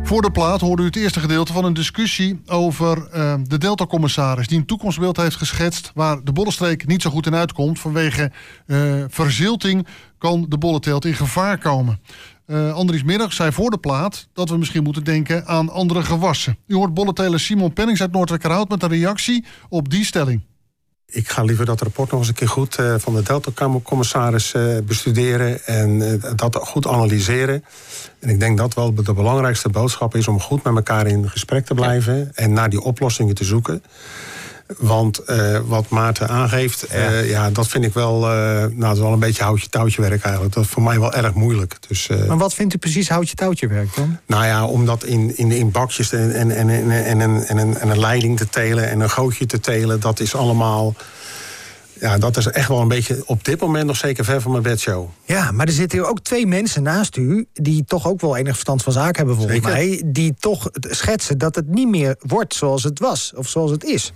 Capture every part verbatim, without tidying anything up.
Voor de plaat hoorde u het eerste gedeelte van een discussie over uh, de Delta-commissaris die een toekomstbeeld heeft geschetst waar de Bollenstreek niet zo goed in uitkomt. Vanwege uh, verzilting kan de bollenteelt in gevaar komen. Uh, Andries Middag zei voor de plaat dat we misschien moeten denken aan andere gewassen. U hoort bollenteler Simon Pennings uit Noordwijkerhout met een reactie op die stelling. Ik ga liever dat rapport nog eens een keer goed uh, van de Delta-commissaris uh, bestuderen en uh, dat goed analyseren. En ik denk dat wel de belangrijkste boodschap is om goed met elkaar in gesprek te blijven ja. en naar die oplossingen te zoeken. Want uh, wat Maarten aangeeft, ja. Uh, ja, dat vind ik wel, uh, nou, dat is wel een beetje houtje-touwtje werk eigenlijk. Dat is voor mij wel erg moeilijk. Dus, uh, maar wat vindt u precies houtje-touwtje werk dan? Nou ja, om dat in, in, in bakjes en, en, en, en, en, en, en, een, en een leiding te telen en een gootje te telen, dat is allemaal. Ja, dat is echt wel een beetje op dit moment nog zeker ver van mijn bedshow. Ja, maar er zitten hier ook twee mensen naast u die toch ook wel enig verstand van zaken hebben volgens zeker. mij. Die toch schetsen dat het niet meer wordt zoals het was of zoals het is.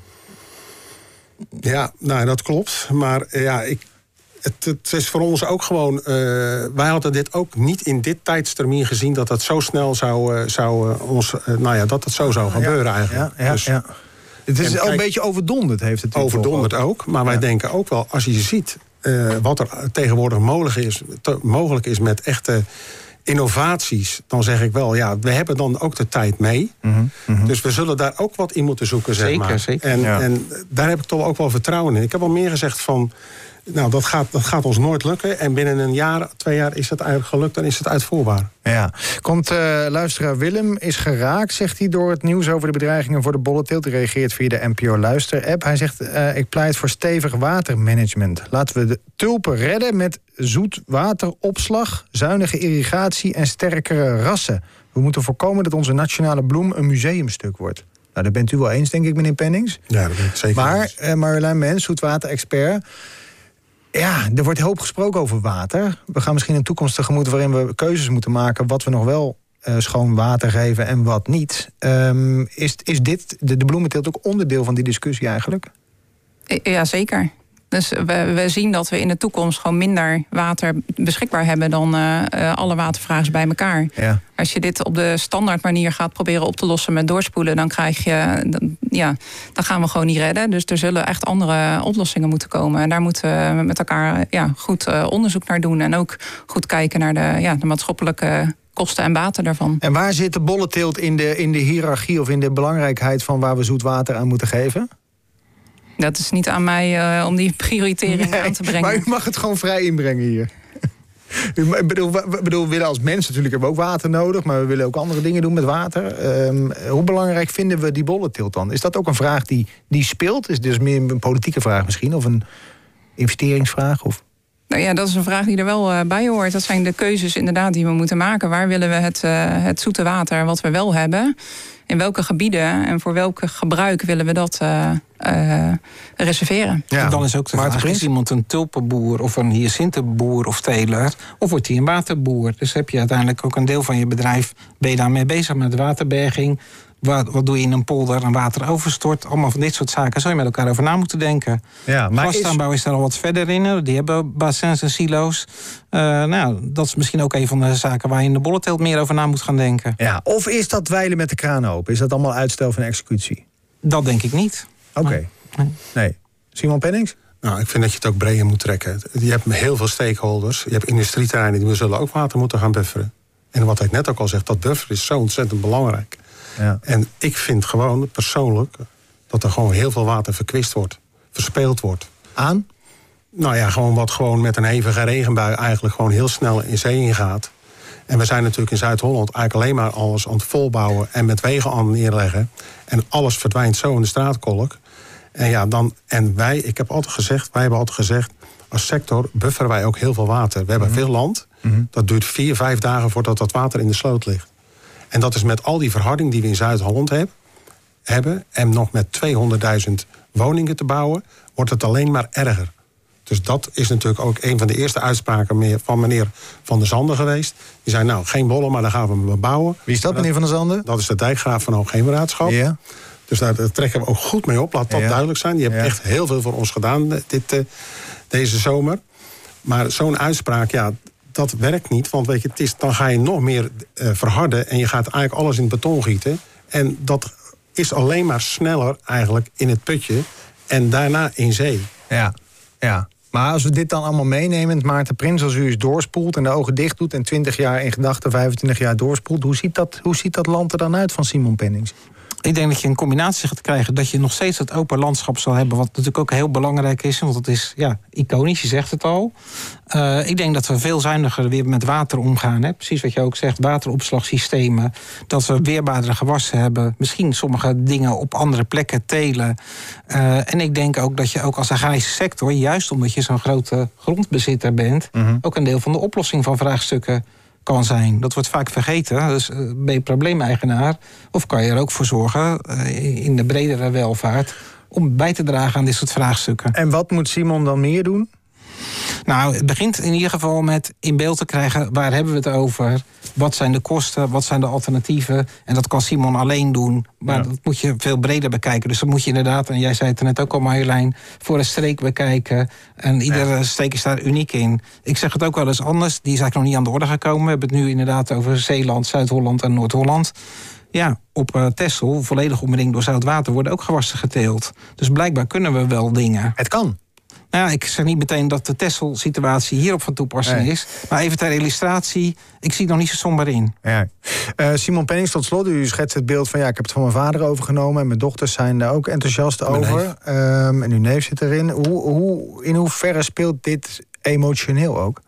Ja, nou, dat klopt. Maar ja, ik, het, het is voor ons ook gewoon. Uh, wij hadden dit ook niet in dit tijdstermijn gezien dat het zo snel zou, uh, zou uh, ons. Uh, nou ja, dat het zo zou gebeuren ja, eigenlijk. Ja, ja, dus, ja. Het is al een beetje overdonderd, heeft het. Overdonderd ook. ook, maar wij ja. denken ook wel, als je ziet uh, wat er tegenwoordig mogelijk is, te, mogelijk is met echte innovaties, dan zeg ik wel, ja, we hebben dan ook de tijd mee. Mm-hmm, mm-hmm. Dus we zullen daar ook wat in moeten zoeken, zeg zeker, maar. Zeker, en, ja. en daar heb ik toch ook wel vertrouwen in. Ik heb al meer gezegd van, nou, dat gaat, dat gaat ons nooit lukken. En binnen een jaar, twee jaar is het eigenlijk gelukt, dan is het uitvoerbaar. Ja. Komt uh, luisteraar Willem is geraakt, zegt hij, door het nieuws over de bedreigingen voor de bollenteelt. Hij reageert via de N P O Luister-app. Hij zegt, uh, ik pleit voor stevig watermanagement. Laten we de tulpen redden met zoetwateropslag, zuinige irrigatie en sterkere rassen. We moeten voorkomen dat onze nationale bloem een museumstuk wordt. Nou, daar bent u wel eens, denk ik, meneer Pennings. Ja, dat ben ik zeker. Maar uh, Marjolein Mens, zoetwater-expert. Ja, er wordt hoop gesproken over water. We gaan misschien een toekomst tegemoet waarin we keuzes moeten maken wat we nog wel uh, schoon water geven en wat niet. Um, is, is dit, de, de bloementeelt, ook onderdeel van die discussie eigenlijk? Ja, zeker. Dus we, we zien dat we in de toekomst gewoon minder water beschikbaar hebben dan uh, uh, alle watervragers bij elkaar. Ja. Als je dit op de standaard manier gaat proberen op te lossen met doorspoelen, dan krijg je, dan, ja, dan gaan we gewoon niet redden. Dus er zullen echt andere oplossingen moeten komen. En daar moeten we met elkaar ja, goed uh, onderzoek naar doen en ook goed kijken naar de, ja, de maatschappelijke kosten en baten daarvan. En waar zit de bollenteelt in de, in de hiërarchie of in de belangrijkheid van waar we zoet water aan moeten geven? Dat is niet aan mij uh, om die prioritering nee, aan te brengen. Maar u mag het gewoon vrij inbrengen hier. Ik bedoel, we, bedoel, we willen als mens natuurlijk hebben we ook water nodig, maar we willen ook andere dingen doen met water. Um, hoe belangrijk vinden we die bollenteelt dan? Is dat ook een vraag die, die speelt? Is het dus meer een politieke vraag misschien? Of een investeringsvraag? Of? Nou ja, dat is een vraag die er wel uh, bij hoort. Dat zijn de keuzes inderdaad die we moeten maken. Waar willen we het, uh, het zoete water wat we wel hebben? In welke gebieden en voor welk gebruik willen we dat uh, uh, reserveren? Ja. En dan is ook de vraag, is iemand een tulpenboer of een hyacintenboer of teler? Of wordt hij een waterboer? Dus heb je uiteindelijk ook een deel van je bedrijf, ben je daarmee bezig met waterberging? Wat, wat doe je in een polder en water overstort? Allemaal van dit soort zaken zou je met elkaar over na moeten denken. Ja, maar Glasaanbouw is... is daar al wat verder in. Die hebben bassins en silo's. Uh, nou, dat is misschien ook een van de zaken waar je in de bollenteelt meer over na moet gaan denken. Ja, of is dat dweilen met de kraan open? Is dat allemaal uitstel van executie? Dat denk ik niet. Oké. Okay. Nee. nee. Simon Pennings? Nou, ik vind dat je het ook breder moet trekken. Je hebt heel veel stakeholders. Je hebt industrieterreinen die zullen ook water moeten gaan bufferen. En wat ik net ook al zeg, dat bufferen is zo ontzettend belangrijk. Ja. En ik vind gewoon persoonlijk dat er gewoon heel veel water verkwist wordt. Verspeeld wordt. Aan? Nou ja, gewoon wat gewoon met een hevige regenbui eigenlijk gewoon heel snel in zee ingaat. En we zijn natuurlijk in Zuid-Holland eigenlijk alleen maar alles aan het volbouwen en met wegen aan neerleggen. En alles verdwijnt zo in de straatkolk. En ja, dan, en wij, ik heb altijd gezegd, wij hebben altijd gezegd, als sector bufferen wij ook heel veel water. We hebben mm-hmm. veel land. Mm-hmm. Dat duurt vier, vijf dagen voordat dat water in de sloot ligt. En dat is met al die verharding die we in Zuid-Holland heb, hebben... en nog met tweehonderdduizend woningen te bouwen, wordt het alleen maar erger. Dus dat is natuurlijk ook een van de eerste uitspraken van meneer Van der Zanden geweest. Die zei, nou, geen bollen, maar dan gaan we hem bouwen. Wie is dat, meneer Van der Zanden? Dat is de dijkgraaf van Hoogheemraadschap. Ja. Dus daar, daar trekken we ook goed mee op, laat dat ja. duidelijk zijn. Die hebben ja. echt heel veel voor ons gedaan dit, uh, deze zomer. Maar zo'n uitspraak, ja... dat werkt niet. Want weet je, het is, dan ga je nog meer uh, verharden en je gaat eigenlijk alles in het beton gieten. En dat is alleen maar sneller eigenlijk in het putje en daarna in zee. Ja, ja. Maar als we dit dan allemaal meenemen, Maarten Prins, als u eens doorspoelt en de ogen dicht doet en twintig jaar in gedachten, vijfentwintig jaar doorspoelt, hoe ziet dat, hoe ziet dat land er dan uit van Simon Pennings? Ik denk dat je een combinatie gaat krijgen dat je nog steeds het open landschap zal hebben, wat natuurlijk ook heel belangrijk is, want het is ja, iconisch, je zegt het al. Uh, ik denk dat we veel zuiniger weer met water omgaan. Hè? Precies wat je ook zegt, wateropslagsystemen. Dat we weerbaardere gewassen hebben. Misschien sommige dingen op andere plekken telen. Uh, en ik denk ook dat je ook als agrarische sector, juist omdat je zo'n grote grondbezitter bent, mm-hmm. ook een deel van de oplossing van vraagstukken kan zijn. Dat wordt vaak vergeten. Dus uh, ben je probleemeigenaar, of kan je er ook voor zorgen uh, in de bredere welvaart om bij te dragen aan dit soort vraagstukken. En wat moet Simon dan meer doen? Nou, het begint in ieder geval met in beeld te krijgen, waar hebben we het over? Wat zijn de kosten? Wat zijn de alternatieven? En dat kan Simon alleen doen. Maar ja. dat moet je veel breder bekijken. Dus dat moet je inderdaad, en jij zei het er net ook al, Marjolein, voor een streek bekijken. En iedere ja. streek is daar uniek in. Ik zeg het ook wel eens anders. Die is eigenlijk nog niet aan de orde gekomen. We hebben het nu inderdaad over Zeeland, Zuid-Holland en Noord-Holland. Ja, op uh, Texel, volledig omringd door zout water, worden ook gewassen geteeld. Dus blijkbaar kunnen we wel dingen. Het kan. Nou ja, ik zeg niet meteen dat de Texel-situatie hierop van toepassing nee. is. Maar even ter illustratie, ik zie het nog niet zo somber in. Ja. Uh, Simon Pennings, tot slot, u schetst het beeld van, ja, ik heb het van mijn vader overgenomen en mijn dochters zijn daar ook enthousiast over. Um, en uw neef zit erin. Hoe, hoe, in hoeverre speelt dit emotioneel ook?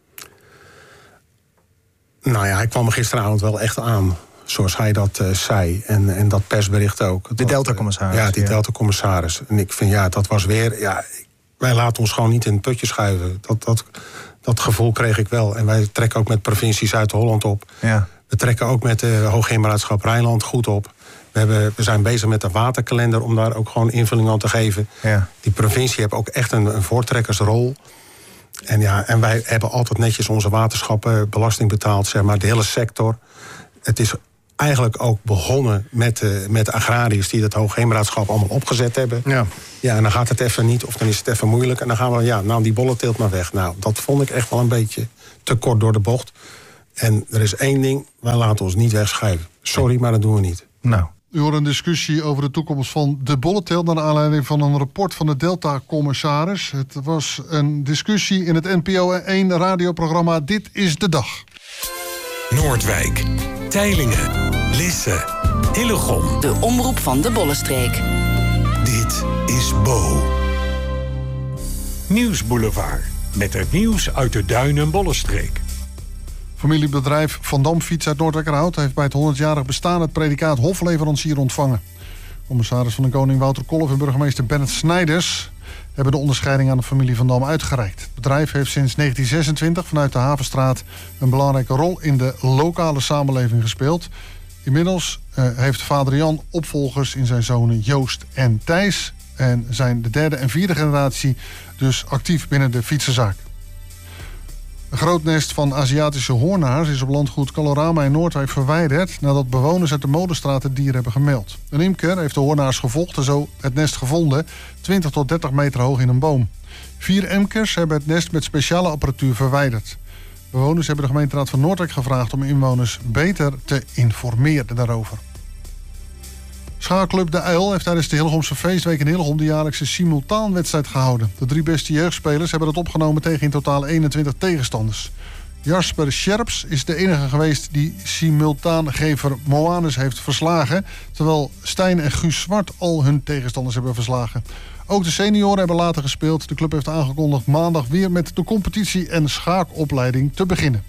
Nou ja, hij kwam er gisteravond wel echt aan. Zoals hij dat uh, zei. En, en dat persbericht ook. De Delta-commissaris. Ja, die ja. Delta-commissaris. En ik vind, ja, dat was weer... Ja, wij laten ons gewoon niet in het putje schuiven. Dat, dat, dat gevoel kreeg ik wel. En wij trekken ook met provincie Zuid-Holland op. Ja. We trekken ook met de Hoogheemraadschap Rijnland goed op. We, hebben, we zijn bezig met de waterkalender om daar ook gewoon invulling aan te geven. Ja. Die provincie heeft ook echt een, een voortrekkersrol. En, ja, en wij hebben altijd netjes onze waterschappen belasting betaald. Zeg maar, de hele sector. Het is eigenlijk ook begonnen met, uh, met de agrariërs die dat Hoogheemraadschap allemaal opgezet hebben. Ja. Ja, en dan gaat het even niet, of dan is het even moeilijk. En dan gaan we, ja, nou, die bollenteelt maar weg. Nou, dat vond ik echt wel een beetje te kort door de bocht. En er is één ding, wij laten ons niet wegschuiven. Sorry, maar dat doen we niet. Nou. U hoort een discussie over de toekomst van de bollenteelt naar aanleiding van een rapport van de Delta-commissaris. Het was een discussie in het N P O één radioprogramma Dit is de Dag. Noordwijk, Teylingen, Lisse, Hillegom. De omroep van de Bollenstreek. Dit is Bo. Nieuwsboulevard. Met het nieuws uit de Duin- en Bollenstreek. Familiebedrijf Van Dam Fiets uit Noordwijkerhout heeft bij het honderdjarig bestaan het predicaat hofleverancier ontvangen. Commissaris van de Koning Wouter Kolff en burgemeester Bernard Snijders hebben de onderscheiding aan de familie Van Dam uitgereikt. Het bedrijf heeft sinds negentien zesentwintig vanuit de Havenstraat een belangrijke rol in de lokale samenleving gespeeld. Inmiddels uh, heeft vader Jan opvolgers in zijn zonen Joost en Thijs en zijn de derde en vierde generatie dus actief binnen de fietsenzaak. Een groot nest van Aziatische hoornaars is op landgoed Colorama in Noordwijk verwijderd nadat bewoners uit de Molenstraat het dier hebben gemeld. Een imker heeft de hoornaars gevolgd en zo het nest gevonden, twintig tot dertig meter hoog in een boom. Vier imkers hebben het nest met speciale apparatuur verwijderd. Bewoners hebben de gemeenteraad van Noordwijk gevraagd om inwoners beter te informeren daarover. Schaakclub De Uil heeft tijdens de Hillegomse feestweek in Hillegom de jaarlijkse simultaanwedstrijd gehouden. De drie beste jeugdspelers hebben dat opgenomen tegen in totaal eenentwintig tegenstanders. Jasper Scherps is de enige geweest die simultaangever Moanus heeft verslagen, terwijl Stijn en Guus Zwart al hun tegenstanders hebben verslagen. Ook de senioren hebben later gespeeld. De club heeft aangekondigd maandag weer met de competitie en schaakopleiding te beginnen.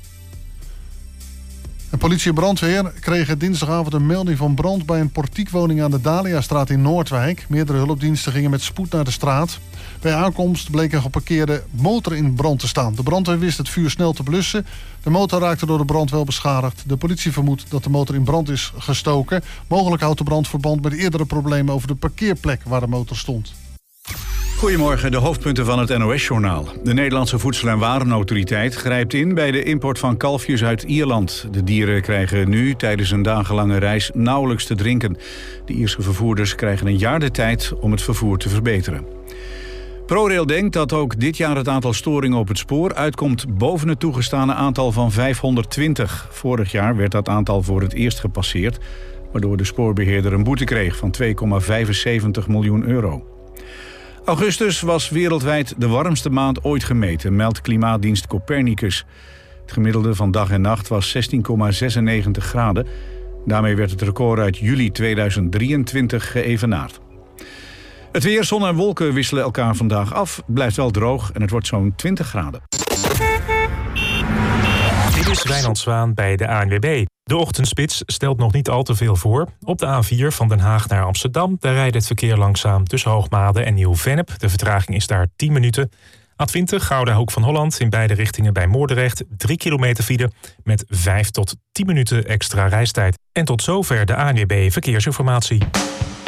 En politie en brandweer kregen dinsdagavond een melding van brand bij een portiekwoning aan de Daliastraat in Noordwijk. Meerdere hulpdiensten gingen met spoed naar de straat. Bij aankomst bleek een geparkeerde motor in brand te staan. De brandweer wist het vuur snel te blussen. De motor raakte door de brand wel beschadigd. De politie vermoedt dat de motor in brand is gestoken. Mogelijk houdt de brand verband met eerdere problemen over de parkeerplek waar de motor stond. Goedemorgen, de hoofdpunten van het N O S-journaal. De Nederlandse Voedsel- en Warenautoriteit grijpt in bij de import van kalfjes uit Ierland. De dieren krijgen nu tijdens een dagenlange reis nauwelijks te drinken. De Ierse vervoerders krijgen een jaar de tijd om het vervoer te verbeteren. ProRail denkt dat ook dit jaar het aantal storingen op het spoor uitkomt boven het toegestane aantal van vijfhonderdtwintig. Vorig jaar werd dat aantal voor het eerst gepasseerd, waardoor de spoorbeheerder een boete kreeg van twee komma vijfenzeventig miljoen euro. Augustus was wereldwijd de warmste maand ooit gemeten, meldt klimaatdienst Copernicus. Het gemiddelde van dag en nacht was zestien komma zesennegentig graden. Daarmee werd het record uit juli tweeduizend drieëntwintig geëvenaard. Het weer, zon en wolken wisselen elkaar vandaag af. Het blijft wel droog en het wordt zo'n twintig graden. Dit is Wijnand Zwaan bij de A N W B. De ochtendspits stelt nog niet al te veel voor. Op de A vier van Den Haag naar Amsterdam, daar rijdt het verkeer langzaam tussen Hoogmade en Nieuw-Vennep. De vertraging is daar tien minuten. A twintig Gouda Hoek van Holland in beide richtingen bij Moordrecht. drie kilometer file met vijf tot tien minuten extra reistijd. En tot zover de A N W B Verkeersinformatie.